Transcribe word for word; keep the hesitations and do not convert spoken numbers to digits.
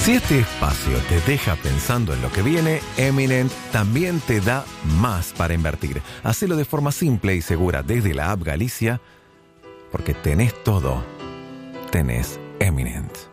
Si este espacio te deja pensando en lo que viene, Eminent también te da más para invertir. Hacelo de forma simple y segura desde la app Galicia, porque tenés todo. Tenés Eminent.